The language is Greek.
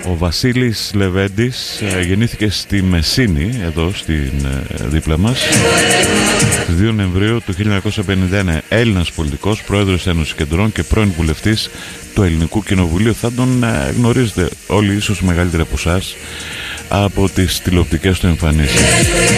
Ο Βασίλης Λεβέντης γεννήθηκε στη Μεσίνη, εδώ στην δίπλα μας, στις 2 Νοεμβρίου του 1951. Έλληνας πολιτικός, πρόεδρος Ένωσης Κεντρών και πρώην βουλευτής του Ελληνικού Κοινοβουλίου. Θα τον γνωρίζετε όλοι, ίσως μεγαλύτερα από εσάς, από τις τηλεοπτικές του εμφανίσεις.